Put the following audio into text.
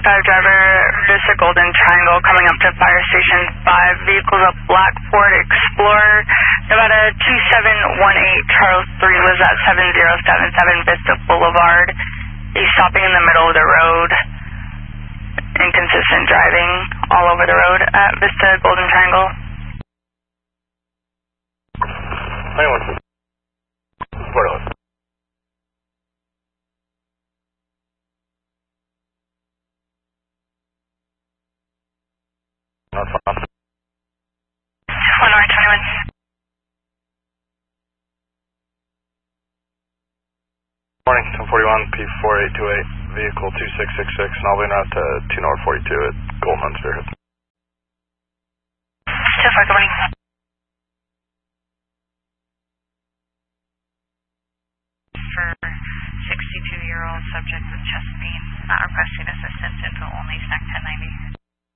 5 driver, Vista Golden Triangle, coming up to Fire Station 5. Vehicle's a black Ford Explorer, Nevada 2718, Charles 3 lives at 7077 Vista Boulevard. He's stopping in the middle of the road. Inconsistent driving all over the road at Vista Golden Triangle. Anyone? Wireless. Not fine. 1 Morning, 1041 P4828, vehicle 2666, and I'll be out to 2 North 42 at Goldman Spearhead. 2-4, good morning. For 62-year-old subject with chest pain